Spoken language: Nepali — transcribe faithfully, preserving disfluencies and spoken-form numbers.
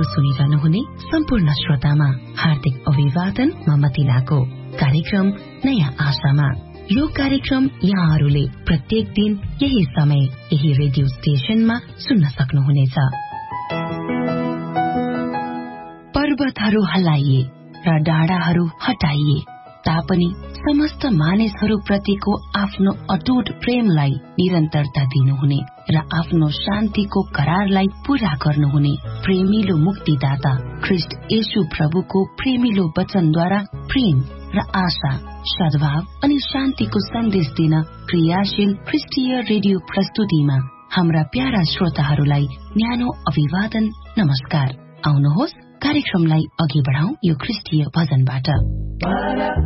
रेडियो सुनिरहनुहुने सम्पूर्ण श्रोतामा हार्दिक अभिवादन म मतिनाको कार्यक्रम नयाँ आशामा। यो कार्यक्रम यहाँहरूले प्रत्येक दिन यही समय यही रेडियो स्टेशनमा सुन्न सक्नुहुनेछ। पर्वतहरू हल्लाइए र डाँडाहरू हटाइए तापनि समस्त मानिसहरू प्रतिको आफ्नो अटुट प्रेमलाई निरन्तरता दिनुहुने र आफ्नो शान्तिको करारलाई पूरा गर्नुहुने प्रेमिलो मुक्तिदाता ख्रीष्ट येशू प्रभुको प्रेमिलो वचनद्वारा प्रेम र आशा, सद्भाव अनि शान्तिको सन्देश दिन क्रियाशील ख्रिस्टीय रेडियो प्रस्तुतिमा हाम्रा प्यारा श्रोताहरूलाई न्यानो अभिवादन, नमस्कार। आउनुहोस् कार्यक्रमलाई अघि बढाउँ यो ख्रिस्टीय भजनबाट।